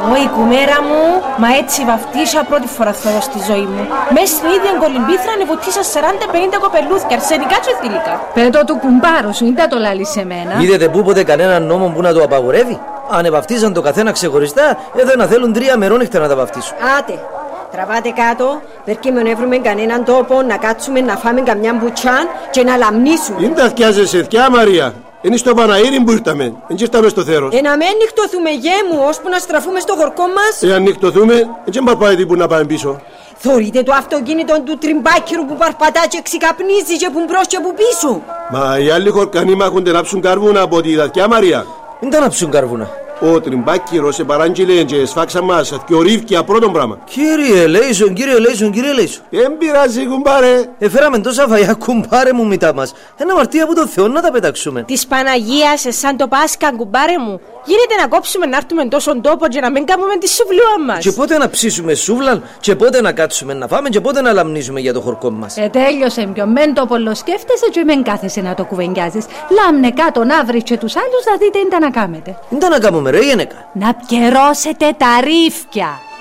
Όχι κουμέρα μου, μα έτσι βαφτίσα πρώτη φορά θέλω στη ζωή μου. Μες στην ίδια κολυμπήθρα ανεβουτήσα 40-50 κοπελούθια, αρσενικά και θηλυκά. Πέτω του κουμπάρου σου, δεν το λάλη σε μένα. Είδετε πού ποτέ κανέναν νόμο που να το απαγορεύει? Αν βαφτίζαν το καθένα ξεχωριστά, δεν να θέλουν 3 μερόνυχτα να τα βαφτίσουν. Άτε, τραβάτε κάτω, περκείμενο έβρουμε κανέναν τόπο να κάτσουμε να φάμε καμιά μπουτσάν και να λαμνίσουμε. Είναι τα θκιάζεσαι, θκιά Μαρία. Είναι στο Παναήρι που ήρθαμε, δεν ήρθαμε στο θέρος. Να μην νυχτωθούμε γέ μου, ώσπου να στραφούμε στο χορκό μας. Αν νυχτωθούμε, δεν παρπάει που να πάμε πίσω. Θωρείτε το αυτοκίνητο του τριμπάκυρου που παρπατά και ξεκαπνίζει και που μπρος και που πίσω. Μα οι άλλοι χορκανοί μάχονται να ψουν καρβούνα από τη δαθκιά Μαρία. Δεν τα να ψουν καρβούνα. Ο τριμπάκυρος σε παράγγειλε και σφάξα μας αθκιορίβκια πρώτον πράγμα. Κύριε Λέισον, κύριε Λέισον. Δεν πειράζει κουμπάρε. Έφεραμε τόσα φαγιά κουμπάρε μου μητά μας. Ένα αμαρτία από τον Θεό να τα πετάξουμε. Της Παναγίας σαν το Πάσχα κουμπάρε μου. Γίνεται να κόψουμε να έρθουμε τόσο τόπο και να μην κάνουμε τη σουβλούα μας. Και πότε να ψήσουμε σούβλαν, και πότε να κάτσουμε να φάμε, και πότε να λαμνίζουμε για το χορκό μας. Τέλειωσε πιο μεν το πολλοσκέφτεσαι και μεν κάθεσαι να το κουβεντιάζεις. Λάμνε κάτω να βρεις και τους άλλους να δείτε τι να κάνετε. Τι να κάνουμε ρε γενέκα? Να πιερώσετε τα ρίφκια.